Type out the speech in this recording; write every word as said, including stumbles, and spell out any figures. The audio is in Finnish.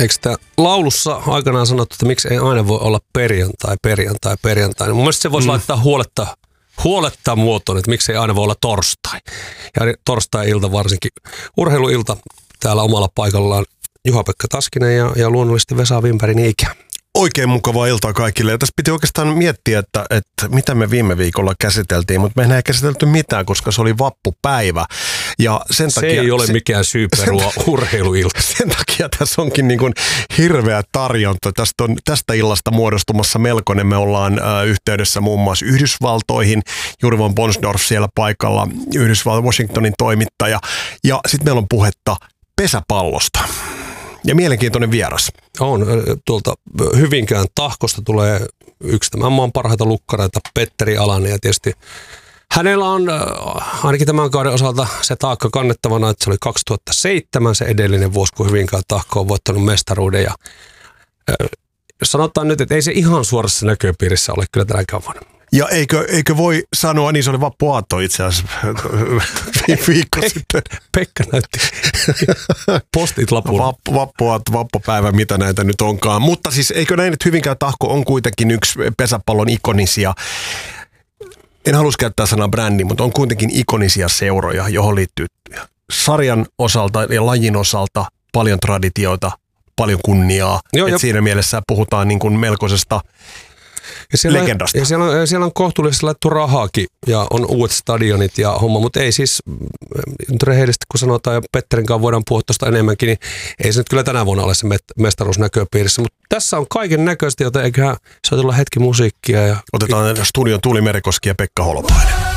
Eikö sitä laulussa aikanaan sanottu, että miksi ei aina voi olla perjantai, perjantai, perjantai. Mun mielestä se voisi mm. laittaa huoletta, huoletta muotoon, että miksi ei aina voi olla torstai. Ja torstai-ilta varsinkin urheiluilta täällä omalla paikallaan Juha-Pekka Taskinen ja, ja luonnollisesti Vesa Wimbergin ikä. Oikein mukavaa iltaa kaikille. Ja tässä piti oikeastaan miettiä, että, että mitä me viime viikolla käsiteltiin, mutta me ei käsitelty mitään, koska se oli vappupäivä. Ja sen se takia, ei ole se, mikään syy perua urheiluilta. Sen takia tässä onkin niin kuin hirveä tarjonta. Tästä, on, tästä illasta muodostumassa melkoinen. Me ollaan äh, yhteydessä muun muassa Yhdysvaltoihin. Juri von Bonsdorf siellä paikalla, Yhdysvaltojen Washingtonin toimittaja. Ja sitten meillä on puhetta pesäpallosta. Ja mielenkiintoinen vieras. On. Tuolta Hyvinkään Tahkosta tulee yksi tämän maan parhaita lukkareita, Petteri Alanen. Ja tietysti hänellä on ainakin tämän kauden osalta se taakka kannettavana, että se oli kaksituhattaseitsemän se edellinen vuosi, kun Hyvinkään Tahko on voittanut mestaruuden. Ja sanotaan nyt, että ei se ihan suorassa näköpiirissä ole kyllä tänäkään vuonna. Ja eikö, eikö voi sanoa, niin se oli vappuaatto itse asiassa viikko Pek- sitten. Pekka näytti postit lapulla. Vappu, vappuaatto, vappupäivä, mitä näitä nyt onkaan. Mutta siis eikö näin, että Hyvinkään Tahko on kuitenkin yksi pesäpallon ikonisia, en halus käyttää sanaa brändi, mutta on kuitenkin ikonisia seuroja, johon liittyy sarjan osalta ja lajin osalta paljon traditioita, paljon kunniaa. Joo, et siinä mielessä puhutaan niin kuin melkoisesta ja siellä, legendasta. Ja siellä, on, siellä on kohtuullisesti laittu rahaakin ja on uudet stadionit ja homma, mutta ei siis, nyt rehellisesti kun sanotaan ja Petterin kanssa voidaan puhua tuosta enemmänkin, niin ei se nyt kyllä tänä vuonna ole se mestaruus näköpiirissä, mutta tässä on kaiken näköistä, joten eiköhän saa tulla hetki musiikkia. Ja otetaan studion Tuuli Merikoski ja Pekka Holopainen.